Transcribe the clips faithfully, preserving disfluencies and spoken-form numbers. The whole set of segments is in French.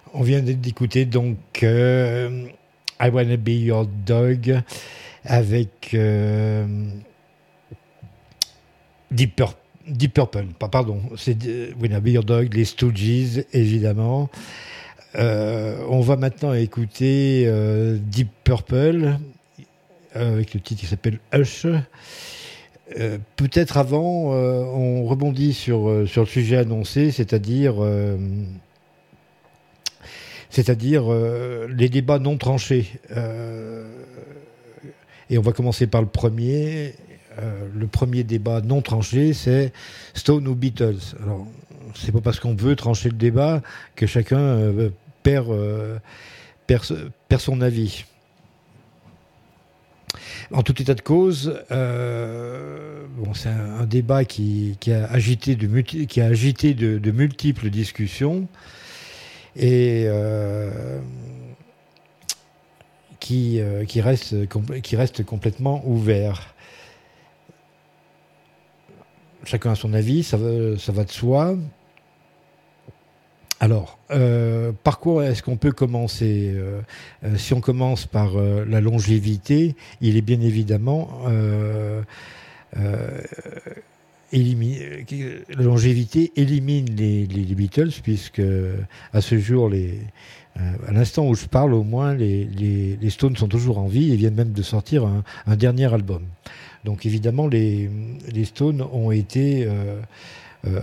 On vient d'écouter donc euh, I Wanna Be Your Dog avec euh, Deep, Pur- Deep Purple. Pardon, c'est I Wanna Be Your Dog, les Stooges évidemment. Euh, on va maintenant écouter euh, Deep Purple euh, avec le titre qui s'appelle Hush. Euh, peut-être avant, euh, on rebondit sur, euh, sur le sujet annoncé, c'est-à-dire, euh, c'est-à-dire euh, les débats non tranchés. Euh, et on va commencer par le premier. Euh, le premier débat non tranché, c'est Stone ou Beatles. Alors, c'est pas parce qu'on veut trancher le débat que chacun euh, perd, euh, perd, perd son avis. En tout état de cause, euh, bon, c'est un, un débat qui, qui a agité de, multi, qui a agité de, de multiples discussions et euh, qui, euh, qui, reste, qui reste complètement ouvert. Chacun a son avis, ça va, ça va de soi. Alors, euh, par quoi est-ce qu'on peut commencer euh, euh, Si on commence par euh, la longévité, il est bien évidemment euh, euh, élimine, la longévité élimine les, les, les Beatles, puisque à ce jour, les, euh, à l'instant où je parle, au moins, les, les, les Stones sont toujours en vie et viennent même de sortir un, un dernier album. Donc évidemment, les, les Stones ont été euh, euh,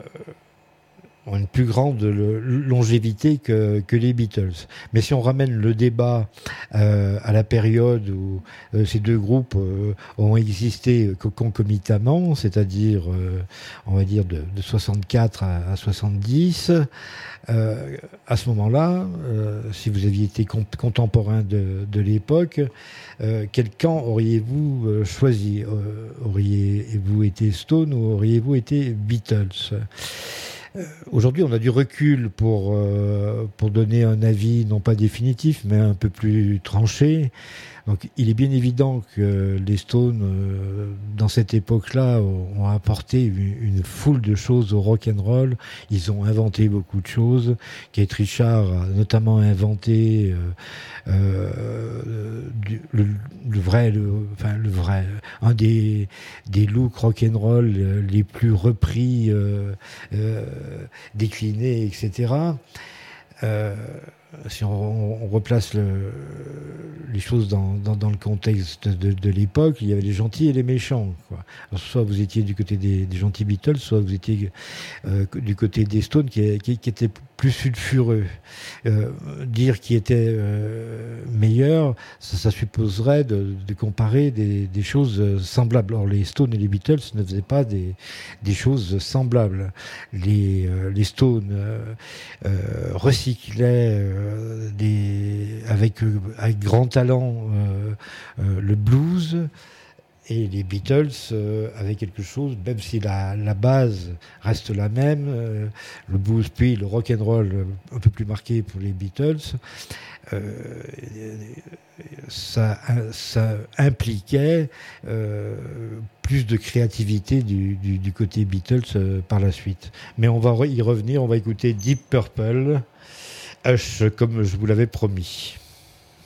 ont une plus grande longévité que, que les Beatles. Mais si on ramène le débat euh, à la période où euh, ces deux groupes euh, ont existé concomitamment, c'est-à-dire, euh, on va dire, de, de soixante-quatre à, à soixante-dix, euh, à ce moment-là, euh, si vous aviez été comp- contemporain de, de l'époque, euh, quel camp auriez-vous euh, choisi euh, Auriez-vous été Stone ou auriez-vous été Beatles ? Aujourd'hui, on a du recul pour, euh, pour donner un avis non pas définitif, mais un peu plus tranché. Donc, il est bien évident que les Stones, euh, dans cette époque-là, ont apporté une, une foule de choses au rock'n'roll. Ils ont inventé beaucoup de choses. Keith Richards a notamment inventé euh, euh, du, le, le vrai, le, enfin le vrai, un des des looks rock'n'roll les plus repris, euh, euh, déclinés, et cetera. Euh, si on, on replace le, les choses dans, dans, dans le contexte de, de l'époque, il y avait les gentils et les méchants, quoi. Alors, soit vous étiez du côté des, des gentils Beatles, soit vous étiez euh, du côté des Stones qui, qui, qui étaient plus sulfureux. Euh, dire qui était euh, meilleur, ça, ça supposerait de, de comparer des, des choses semblables. Or, les Stones et les Beatles ne faisaient pas des, des choses semblables. Les, euh, les Stones euh, euh, recyclaient euh, des, avec, avec grand talent euh, euh, le blues. Et les Beatles euh, avaient quelque chose, même si la, la base reste la même, euh, le blues puis le rock and roll un peu plus marqué pour les Beatles, euh, ça, ça impliquait euh, plus de créativité du, du, du côté Beatles euh, par la suite. Mais on va y revenir, on va écouter Deep Purple, Hush, comme je vous l'avais promis.